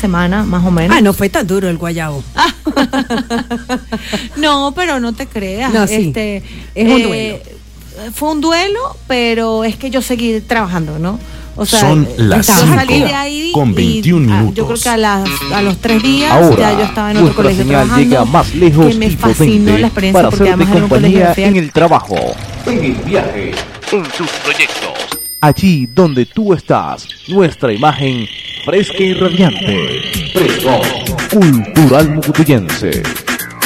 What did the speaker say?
semana más o menos. No fue tan duro el guayabo. No, pero no te creas. No, sí. Es un duelo. Fue un duelo, pero es que yo seguí trabajando, ¿no? O sea, son las yo 5 salí de ahí con 21 minutos. Yo creo que a los 3 días Ahora, ya yo estaba en otro colegio señal trabajando. llega más lejos que me y fascinó potente la experiencia para porque hacerte además era un colegio de compañía en el trabajo, En el viaje. en tus proyectos. Allí donde tú estás, nuestra imagen fresca y radiante. Fresco. Cultural Mucutuyense.